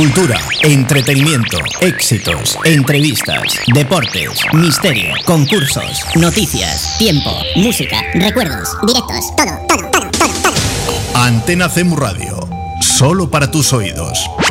Cultura, entretenimiento, éxitos, entrevistas, deportes, misterio, concursos, noticias, tiempo, música, recuerdos, directos, todo. Antena CEMU Radio, solo para tus oídos.